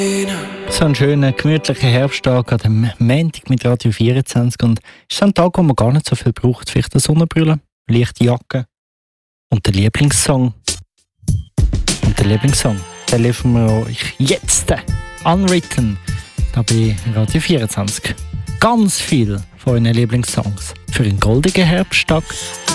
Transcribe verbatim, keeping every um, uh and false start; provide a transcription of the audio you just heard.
So ein schöner, gemütlicher Herbsttag an dem Montag mit Radio vierundzwanzig. Und es ist ein Tag, wo man gar nicht so viel braucht. Vielleicht eine Sonnenbrille, leichte Jacke und der Lieblingssong. Und der Lieblingssong, den liefern wir euch jetzt. Unwritten, da bei Radio vierundzwanzig. Ganz viel von euren Lieblingssongs für einen goldigen Herbsttag.